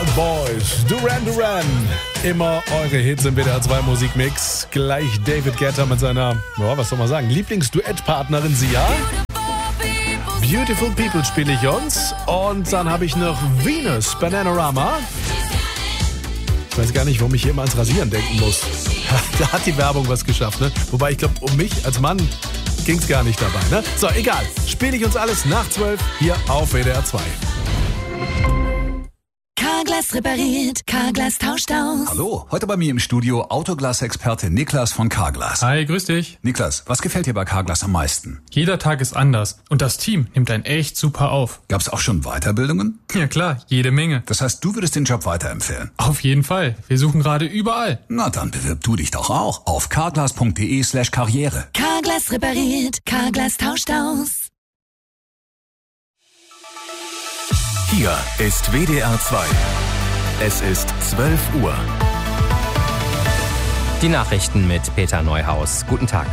Wild Boys, Duran Duran. Immer eure Hits im WDR 2 Musikmix. Gleich David Guetta mit seiner, was soll man sagen, Lieblingsduettpartnerin Sia. Beautiful People spiele ich uns. Und dann habe ich noch Venus, Bananarama. Ich weiß gar nicht, warum ich hier immer ans Rasieren denken muss. Da hat die Werbung was geschafft, ne? Wobei ich glaube, um mich als Mann ging's gar nicht dabei, ne? So, egal. Spiele ich uns alles nach 12 hier auf WDR 2. Carglass repariert, Carglass tauscht aus. Hallo, heute bei mir im Studio Autoglas-Experte Niklas von Carglass. Hi, grüß dich. Niklas, was gefällt dir bei Carglass am meisten? Jeder Tag ist anders und das Team nimmt einen echt super auf. Gab's auch schon Weiterbildungen? Ja klar, jede Menge. Das heißt, du würdest den Job weiterempfehlen? Auf jeden Fall. Wir suchen gerade überall. Na, dann bewirb du dich doch auch auf carglass.de/karriere. Carglass repariert, Carglass tauscht aus. Hier ist WDR 2. Es ist 12 Uhr. Die Nachrichten mit Peter Neuhaus. Guten Tag.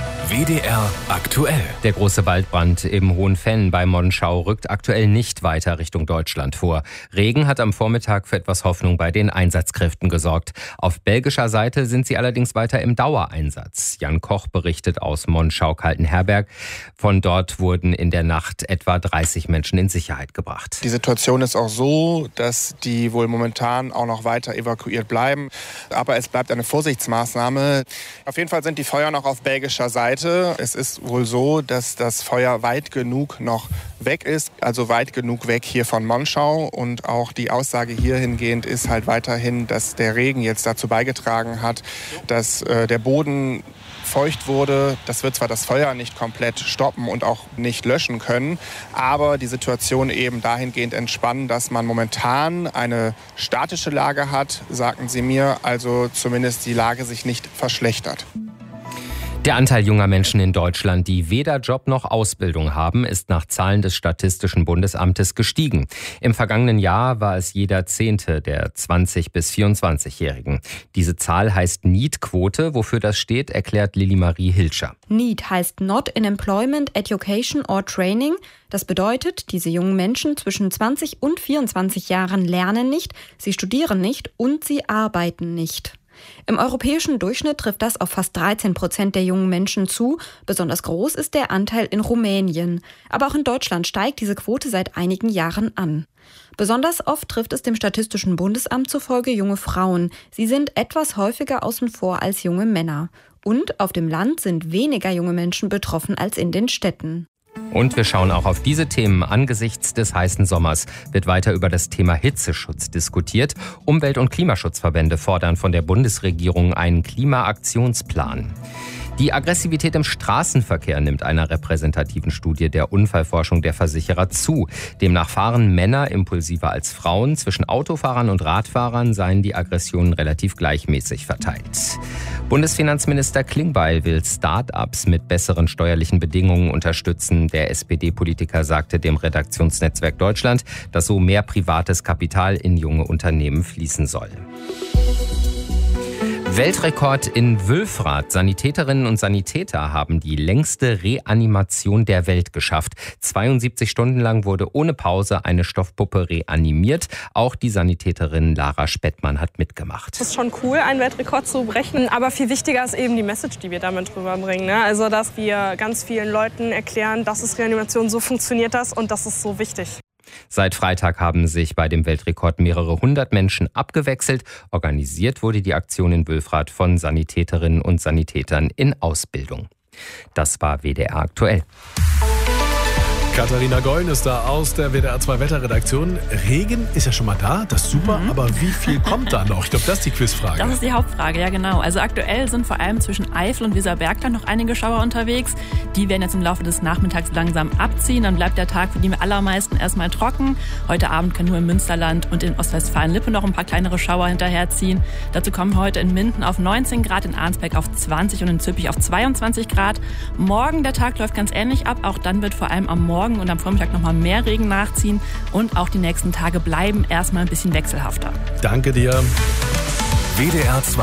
WDR aktuell. Der große Waldbrand im Hohenfenn bei Monschau rückt aktuell nicht weiter Richtung Deutschland vor. Regen hat am Vormittag für etwas Hoffnung bei den Einsatzkräften gesorgt. Auf belgischer Seite sind sie allerdings weiter im Dauereinsatz. Jan Koch berichtet aus Monschau-Kaltenherberg. Von dort wurden in der Nacht etwa 30 Menschen in Sicherheit gebracht. Die Situation ist auch so, dass die wohl momentan auch noch weiter evakuiert bleiben. Aber es bleibt eine Vorsichtsmaßnahme. Auf jeden Fall sind die Feuer noch auf belgischer Seite. Es ist wohl so, dass das Feuer weit genug noch weg ist, also weit genug weg hier von Monschau. Und auch die Aussage hier hingehend ist halt weiterhin, dass der Regen jetzt dazu beigetragen hat, dass der Boden feucht wurde. Das wird zwar das Feuer nicht komplett stoppen und auch nicht löschen können, aber die Situation eben dahingehend entspannen, dass man momentan eine statische Lage hat, sagten sie mir, also zumindest die Lage sich nicht verschlechtert. Der Anteil junger Menschen in Deutschland, die weder Job noch Ausbildung haben, ist nach Zahlen des Statistischen Bundesamtes gestiegen. Im vergangenen Jahr war es jeder 10. der 20- bis 24-Jährigen. Diese Zahl heißt NEET-Quote. Wofür das steht, erklärt Lili-Marie Hilscher. NEET heißt Not in Employment, Education or Training. Das bedeutet, diese jungen Menschen zwischen 20 und 24 Jahren lernen nicht, sie studieren nicht und sie arbeiten nicht. Im europäischen Durchschnitt trifft das auf fast 13% der jungen Menschen zu. Besonders groß ist der Anteil in Rumänien. Aber auch in Deutschland steigt diese Quote seit einigen Jahren an. Besonders oft trifft es dem Statistischen Bundesamt zufolge junge Frauen. Sie sind etwas häufiger außen vor als junge Männer. Und auf dem Land sind weniger junge Menschen betroffen als in den Städten. Und wir schauen auch auf diese Themen. Angesichts des heißen Sommers wird weiter über das Thema Hitzeschutz diskutiert. Umwelt- und Klimaschutzverbände fordern von der Bundesregierung einen Klimaaktionsplan. Die Aggressivität im Straßenverkehr nimmt einer repräsentativen Studie der Unfallforschung der Versicherer zu. Demnach fahren Männer impulsiver als Frauen. Zwischen Autofahrern und Radfahrern seien die Aggressionen relativ gleichmäßig verteilt. Bundesfinanzminister Klingbeil will Start-ups mit besseren steuerlichen Bedingungen unterstützen. Der SPD-Politiker sagte dem Redaktionsnetzwerk Deutschland, dass so mehr privates Kapital in junge Unternehmen fließen soll. Weltrekord in Wülfrath. Sanitäterinnen und Sanitäter haben die längste Reanimation der Welt geschafft. 72 Stunden lang wurde ohne Pause eine Stoffpuppe reanimiert. Auch die Sanitäterin Lara Spettmann hat mitgemacht. Es ist schon cool, einen Weltrekord zu brechen. Aber viel wichtiger ist eben die Message, die wir damit rüberbringen. Also, dass wir ganz vielen Leuten erklären, das ist Reanimation, so funktioniert das und das ist so wichtig. Seit Freitag haben sich bei dem Weltrekord mehrere hundert Menschen abgewechselt. Organisiert wurde die Aktion in Wülfrath von Sanitäterinnen und Sanitätern in Ausbildung. Das war WDR aktuell. Katharina Gollen ist da aus der WDR 2 Wetterredaktion. Regen ist ja schon mal da, das ist super, aber wie viel kommt da noch? Ich glaube, das ist die Quizfrage. Das ist die Hauptfrage, ja genau. Also aktuell sind vor allem zwischen Eifel und Weserbergland noch einige Schauer unterwegs. Die werden jetzt im Laufe des Nachmittags langsam abziehen. Dann bleibt der Tag für die allermeisten erstmal trocken. Heute Abend können nur im Münsterland und in Ostwestfalen-Lippe noch ein paar kleinere Schauer hinterherziehen. Dazu kommen heute in Minden auf 19 Grad, in Arnsberg auf 20 und in Züppich auf 22 Grad. Morgen, der Tag läuft ganz ähnlich ab. Auch dann wird vor allem am Morgen und am Vormittag nochmal mehr Regen nachziehen. Und auch die nächsten Tage bleiben erstmal ein bisschen wechselhafter. Danke dir. WDR 2.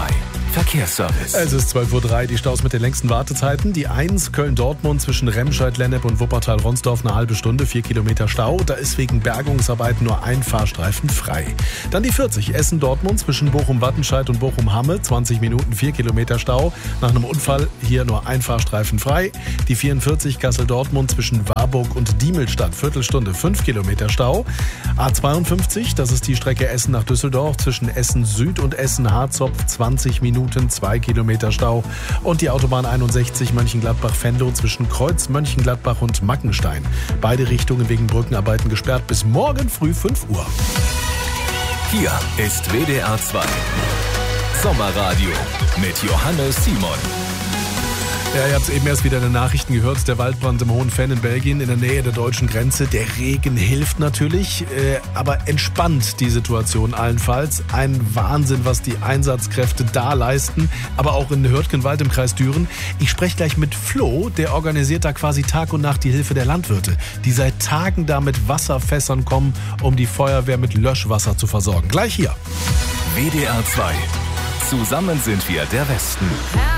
Verkehrsservice. Es ist 12:03 Uhr, die Staus mit den längsten Wartezeiten. Die 1 Köln-Dortmund zwischen Remscheid-Lennep und Wuppertal-Ronsdorf eine halbe Stunde, 4 Kilometer Stau. Da ist wegen Bergungsarbeiten nur ein Fahrstreifen frei. Dann die 40 Essen-Dortmund zwischen Bochum-Wattenscheid und Bochum-Hamme, 20 Minuten, 4 Kilometer Stau. Nach einem Unfall hier nur ein Fahrstreifen frei. Die 44 Kassel-Dortmund zwischen Warburg und Diemelstadt, Viertelstunde, 5 Kilometer Stau. A52, das ist die Strecke Essen nach Düsseldorf zwischen Essen Süd und Essen Harzopf, 20 Minuten, 2 Kilometer Stau. Und die Autobahn 61 Mönchengladbach-Venlo zwischen Kreuz Mönchengladbach und Mackenstein. Beide Richtungen wegen Brückenarbeiten gesperrt bis morgen früh 5 Uhr. Hier ist WDR 2. Sommerradio mit Johannes Simon. Ja, ihr habt eben erst wieder in den Nachrichten gehört, der Waldbrand im Hohen Venn in Belgien in der Nähe der deutschen Grenze. Der Regen hilft natürlich, aber entspannt die Situation allenfalls. Ein Wahnsinn, was die Einsatzkräfte da leisten, aber auch in Hürtgenwald im Kreis Düren. Ich spreche gleich mit Flo, der organisiert da quasi Tag und Nacht die Hilfe der Landwirte, die seit Tagen da mit Wasserfässern kommen, um die Feuerwehr mit Löschwasser zu versorgen. Gleich hier. WDR 2. Zusammen sind wir der Westen.